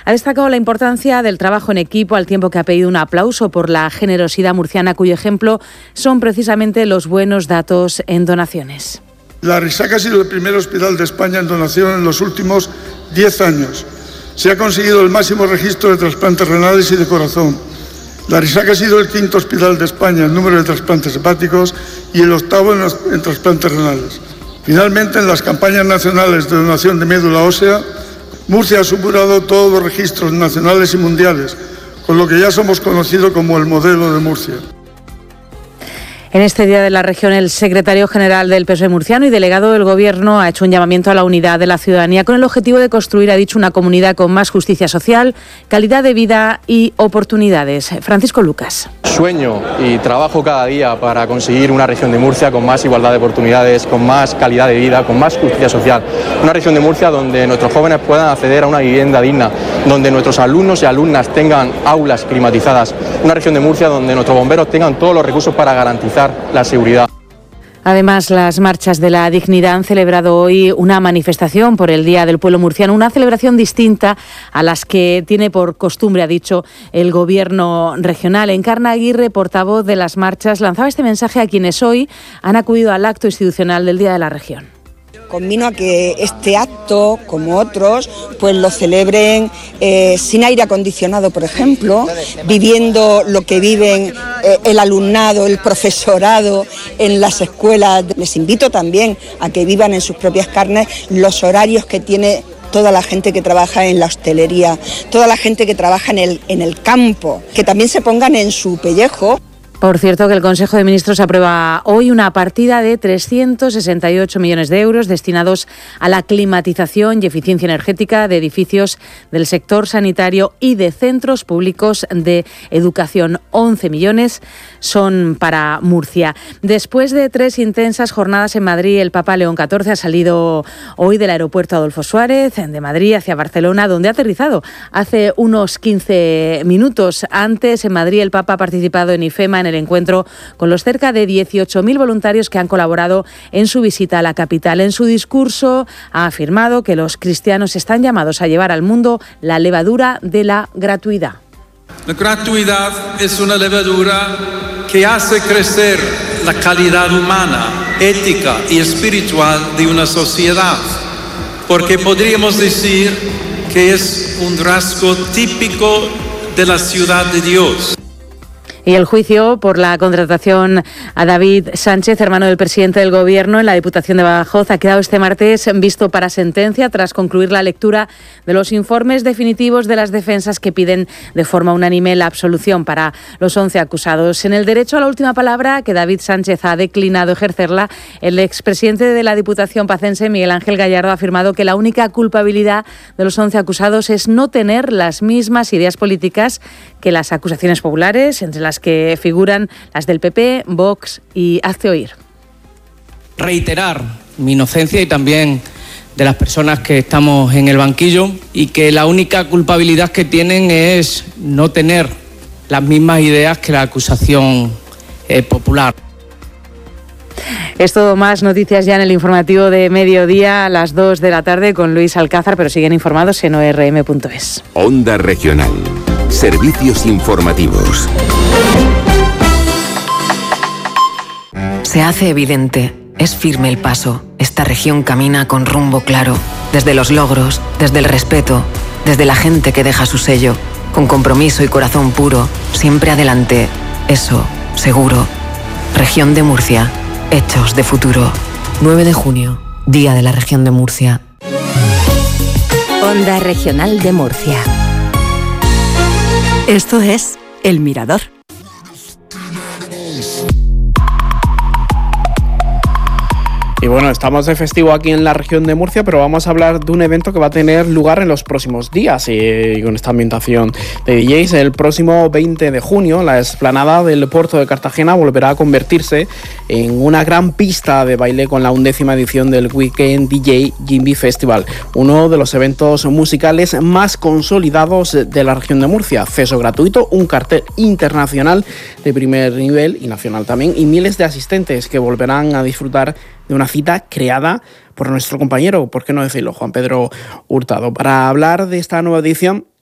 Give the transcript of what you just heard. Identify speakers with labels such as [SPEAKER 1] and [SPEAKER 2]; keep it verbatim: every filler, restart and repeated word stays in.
[SPEAKER 1] Ha destacado la importancia del trabajo en equipo, al tiempo que ha pedido un aplauso por la generosidad murciana, cuyo ejemplo son precisamente los buenos datos en donaciones.
[SPEAKER 2] La Risaca ha sido el primer hospital de España en donación en los últimos diez años. Se ha conseguido el máximo registro de trasplantes renales y de corazón. La Risaca ha sido el quinto hospital de España en número de trasplantes hepáticos y el octavo en, los, en trasplantes renales. Finalmente, en las campañas nacionales de donación de médula ósea, Murcia ha superado todos los registros nacionales y mundiales, con lo que ya somos conocidos como el modelo de Murcia.
[SPEAKER 1] En este Día de la Región, el secretario general del P S O E murciano y delegado del Gobierno ha hecho un llamamiento a la unidad de la ciudadanía con el objetivo de construir, ha dicho, una comunidad con más justicia social, calidad de vida y oportunidades. Francisco Lucas.
[SPEAKER 3] Sueño y trabajo cada día para conseguir una región de Murcia con más igualdad de oportunidades, con más calidad de vida, con más justicia social. Una región de Murcia donde nuestros jóvenes puedan acceder a una vivienda digna, donde nuestros alumnos y alumnas tengan aulas climatizadas. Una región de Murcia donde nuestros bomberos tengan todos los recursos para garantizar la seguridad.
[SPEAKER 1] Además, las marchas de la dignidad han celebrado hoy una manifestación por el Día del Pueblo Murciano, una celebración distinta a las que tiene por costumbre, ha dicho el Gobierno regional. Encarna Aguirre, portavoz de las marchas, lanzaba este mensaje a quienes hoy han acudido al acto institucional del Día de la Región.
[SPEAKER 4] Convino a que este acto, como otros, pues lo celebren eh, sin aire acondicionado, por ejemplo, viviendo lo que viven eh, el alumnado, el profesorado en las escuelas. Les invito también a que vivan en sus propias carnes los horarios que tiene toda la gente que trabaja en la hostelería, toda la gente que trabaja en el, en el campo, que también se pongan en su pellejo.
[SPEAKER 1] Por cierto, que el Consejo de Ministros aprueba hoy una partida de trescientos sesenta y ocho millones de euros destinados a la climatización y eficiencia energética de edificios del sector sanitario y de centros públicos de educación. once millones son para Murcia. Después de tres intensas jornadas en Madrid, el Papa León catorce ha salido hoy del aeropuerto Adolfo Suárez de Madrid hacia Barcelona, donde ha aterrizado hace unos quince minutos. Antes, en Madrid, el Papa ha participado en IFEMA, en el encuentro con los cerca de dieciocho mil voluntarios que han colaborado en su visita a la capital. En su discurso ha afirmado que los cristianos están llamados a llevar al mundo la levadura de la gratuidad.
[SPEAKER 5] La gratuidad es una levadura que hace crecer la calidad humana, ética y espiritual de una sociedad, porque podríamos decir que es un rasgo típico de la ciudad de Dios.
[SPEAKER 1] Y el juicio por la contratación a David Sánchez, hermano del presidente del Gobierno, en la Diputación de Badajoz, ha quedado este martes visto para sentencia tras concluir la lectura de los informes definitivos de las defensas que piden de forma unánime la absolución para los once acusados. En el derecho a la última palabra, que David Sánchez ha declinado ejercerla, el expresidente de la Diputación pacense, Miguel Ángel Gallardo, ha afirmado que la única culpabilidad de los once acusados es no tener las mismas ideas políticas que las acusaciones populares, entre las que figuran las del P P, Vox y Hazte Oír.
[SPEAKER 6] Reiterar mi inocencia y también de las personas que estamos en el banquillo, y que la única culpabilidad que tienen es no tener las mismas ideas que la acusación eh, popular.
[SPEAKER 1] Es todo, más noticias ya en el informativo de mediodía a las dos de la tarde con Luis Alcázar, pero siguen informados en o erre eme punto es.
[SPEAKER 7] Onda Regional. Servicios informativos.
[SPEAKER 8] Se hace evidente, es firme el paso. Esta región camina con rumbo claro, desde los logros, desde el respeto, desde la gente que deja su sello, con compromiso y corazón puro, siempre adelante. Eso, seguro. Región de Murcia, hechos de futuro. nueve de junio, Día de la Región de Murcia.
[SPEAKER 9] Onda Regional de Murcia. Esto es El Mirador.
[SPEAKER 10] Y bueno, estamos de festivo aquí en la región de Murcia, pero vamos a hablar de un evento que va a tener lugar en los próximos días y con esta ambientación de D Js. El próximo veinte de junio, la explanada del puerto de Cartagena volverá a convertirse en una gran pista de baile con la undécima edición del Weekend D J Jimby Festival, uno de los eventos musicales más consolidados de la región de Murcia. Acceso gratuito, un cartel internacional de primer nivel y nacional también, y miles de asistentes que volverán a disfrutar de una cita creada por nuestro compañero, ¿por qué no decirlo?, Juan Pedro Hurtado. Para hablar de esta nueva edición